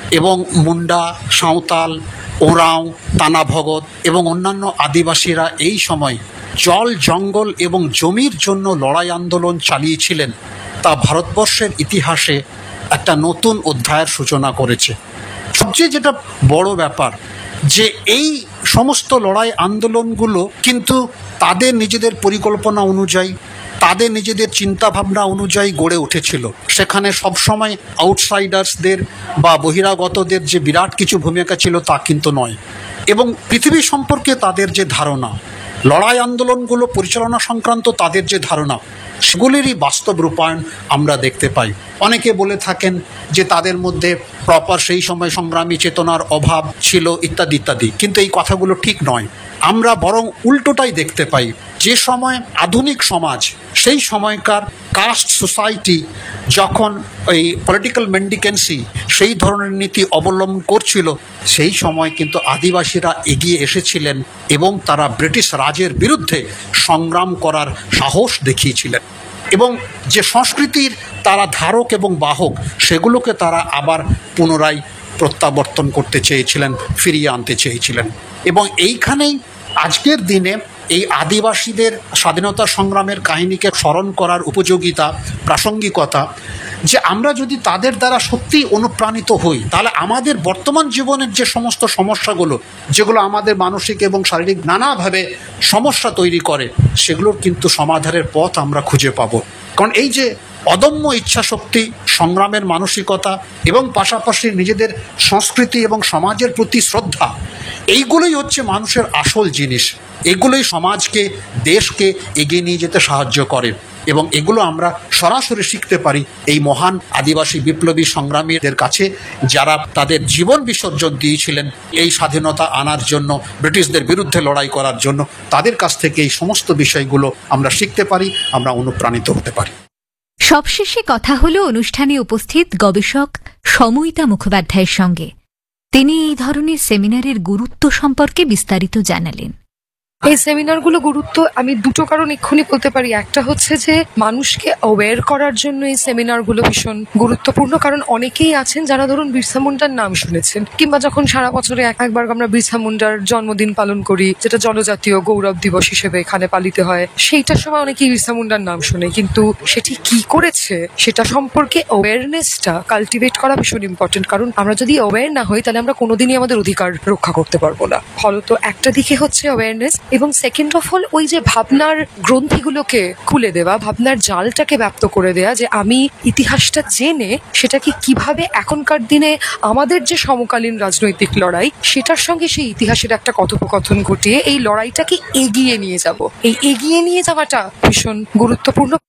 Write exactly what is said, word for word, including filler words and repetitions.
এবং মুন্ডা, সাঁওতাল, ওরাঁও, তানা ভগত এবং অন্যান্য আদিবাসীরা এই সময় জল, জঙ্গল এবং জমির জন্য লড়াই আন্দোলন চালিয়েছিলেন, তা ভারতবর্ষের ইতিহাসে একটা নতুন অধ্যায়ের সূচনা করেছে। সবচেয়ে যেটা বড় ব্যাপার, যে এই সমস্ত লড়াই আন্দোলনগুলো কিন্তু তাদের নিজেদের পরিকল্পনা অনুযায়ী, তাদের নিজেদের চিন্তাভাবনা অনুযায়ী গড়ে উঠেছিল। সেখানে সবসময় আউটসাইডার্সদের বা বহিরাগতদের যে বিরাট কিছু ভূমিকা ছিল তা কিন্তু নয়। এবং পৃথিবী সম্পর্কে তাদের যে ধারণা, লড়াই আন্দোলনগুলো পরিচালনা সংক্রান্ত তাদের যে ধারণা, সেগুলিরই বাস্তব রূপায়ণ আমরা দেখতে পাই। অনেকে বলে থাকেন যে তাদের মধ্যে প্রপার সেই সময় সংগ্রামী চেতনার অভাব ছিল ইত্যাদি ইত্যাদি, কিন্তু এই কথাগুলো ঠিক নয়। আমরা বরং উল্টোটাই দেখতে পাই। যে সময় আধুনিক সমাজ, সেই সময়কার কাস্ট সোসাইটি যখন ওই পলিটিক্যাল মেন্ডিকেন্সি সেই ধরনের নীতি অবলম্বন করছিল, সেই সময় কিন্তু আদিবাসীরা এগিয়ে এসেছিলেন এবং তারা ব্রিটিশ রাজের বিরুদ্ধে সংগ্রাম করার সাহস দেখিয়েছিলেন। এবং যে সংস্কৃতির তারা ধারক এবং বাহক, সেগুলোকে তারা আবার পুনরায় প্রত্যাবর্তন করতে চেয়েছিলেন, ফিরিয়ে আনতে চেয়েছিলেন। এবং এইখানেই আজকের দিনে এই আদিবাসীদের স্বাধীনতা সংগ্রামের কাহিনীকে স্মরণ করার উপযোগিতা, প্রাসঙ্গিকতা, যে আমরা যদি তাদের দ্বারা সত্যিই অনুপ্রাণিত হই, তাহলে আমাদের বর্তমান জীবনের যে সমস্ত সমস্যাগুলো, যেগুলো আমাদের মানসিক এবং শারীরিক নানাভাবে সমস্যা তৈরি করে, সেগুলোর কিন্তু সমাধানের পথ আমরা খুঁজে পাব। কারণ এই যে অদম্য ইচ্ছাশক্তি, সংগ্রামের মানসিকতা এবং পাশাপাশি নিজেদের সংস্কৃতি এবং সমাজের প্রতি শ্রদ্ধা, এইগুলোই হচ্ছে মানুষের আসল জিনিস। এগুলোই সমাজকে, দেশকে এগিয়ে নিয়ে যেতে সাহায্য করে। এবং এগুলো আমরা সরাসরি শিখতে পারি এই মহান আদিবাসী বিপ্লবী সংগ্রামীদের কাছে, যারা তাদের জীবন বিসর্জন দিয়েছিলেন এই স্বাধীনতা আনার জন্য, ব্রিটিশদের বিরুদ্ধে লড়াই করার জন্য। তাদের কাছ থেকে এই সমস্ত বিষয়গুলো আমরা শিখতে পারি, আমরা অনুপ্রাণিত হতে পারি। সবশেষে কথা হলো অনুষ্ঠানে উপস্থিত গবেষক সময়িতা মুখোপাধ্যায়ের সঙ্গে। তিনি এই ধরনের সেমিনারের গুরুত্ব সম্পর্কে বিস্তারিত জানালেন। এই সেমিনারগুলো গুরুত্ব আমি দুটো কারণ এক্ষুনি বলতে পারি। একটা হচ্ছে যে মানুষকে অ্যাওয়্যার করার জন্য এই সেমিনারগুলো ভীষণ গুরুত্বপূর্ণ, কারণ অনেকেই আছেন যারা ধরুন বিরসা মুন্ডার নাম শুনেছেন, কিংবা যখন সারা বছরে এক একবার আমরা বিরসা মুন্ডার জন্মদিন পালন করি, যেটা জনজাতীয় গৌরব দিবস হিসেবে এখানে পালিত হয়, সেইটার সময় অনেকেই বিরসা মুন্ডার নাম শুনে, কিন্তু সেটি কি করেছে সেটা সম্পর্কে অ্যাওয়ারনেসটা কালটিভেট করা ভীষণ ইম্পর্টেন্ট। কারণ আমরা যদি অ্যাওয়্যার না হই, তাহলে আমরা কোনোদিনই আমাদের অধিকার রক্ষা করতে পারবো না। ফলত একটা দিকে হচ্ছে অ্যাওয়ারনেস, এবং সেকেন্ড অফ অল ওই যে ভাবনার গ্রন্থিগুলোকে খুলে দেওয়া, ভাবনার জালটাকে ব্যাপ্ত করে দেওয়া, যে আমি ইতিহাসটা জেনে সেটাকে কিভাবে এখনকার দিনে আমাদের যে সমকালীন রাজনৈতিক লড়াই, সেটার সঙ্গে সেই ইতিহাসের একটা কথোপকথন ঘটিয়ে এই লড়াইটাকে এগিয়ে নিয়ে যাব। এই এগিয়ে নিয়ে যাওয়াটা ভীষণ গুরুত্বপূর্ণ।